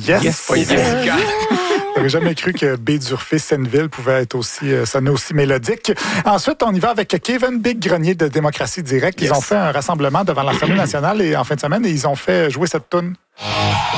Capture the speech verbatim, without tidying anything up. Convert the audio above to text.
Yes! Yes, pas Jessica. J'avais jamais cru que Baie-d'Urfé-Senneville pouvait être aussi, euh, sonner aussi mélodique. Ensuite, on y va avec Kevin Big Grenier de Démocratie Directe. Ils Yes. ont fait un rassemblement devant l'Assemblée nationale et en fin de semaine et ils ont fait jouer cette toune.